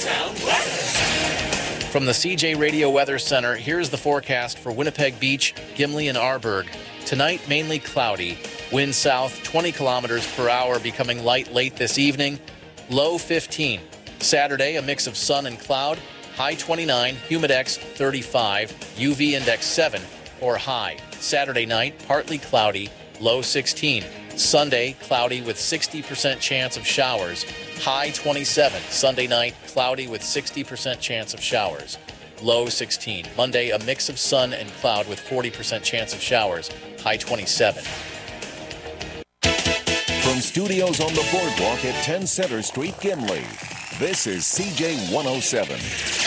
Town weather. From the CJ Radio Weather Center, here's the forecast for Winnipeg Beach, Gimli, and Arborg. Tonight, mainly cloudy. Wind south 20 kilometers per hour, becoming light late this evening. Low 15. Saturday, a mix of sun and cloud. High 29, humidex 35, UV index 7 or high. Saturday night, partly cloudy, low 16. Sunday, cloudy with 60% chance of showers, high 27. Sunday night, cloudy with 60% chance of showers, low 16. Monday, a mix of sun and cloud with 40% chance of showers, high 27. From studios on the boardwalk at 10 Center Street, Gimli, this is CJ 107.